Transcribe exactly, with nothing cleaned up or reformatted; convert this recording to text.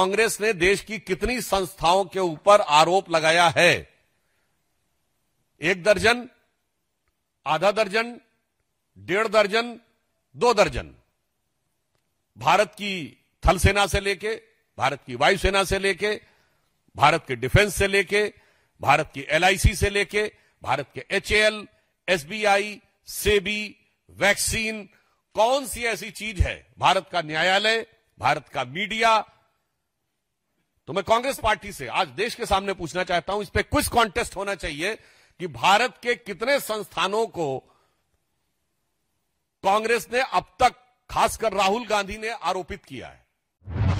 कांग्रेस ने देश की कितनी संस्थाओं के ऊपर आरोप लगाया है? एक दर्जन, आधा दर्जन, डेढ़ दर्जन, दो दर्जन। भारत की थल सेना से लेके, भारत की वायुसेना से लेके, भारत के डिफेंस से लेके, भारत की एलआईसी से लेके, भारत के एचएएल, एसबीआई, सेबी, वैक्सीन, कौन सी ऐसी चीज है, भारत का न्यायालय, भारत का मीडिया। तो मैं कांग्रेस पार्टी से आज देश के सामने पूछना चाहता हूं, इस पे क्विज कॉन्टेस्ट होना चाहिए कि भारत के कितने संस्थानों को कांग्रेस ने अब तक, खासकर राहुल गांधी ने, आरोपित किया है।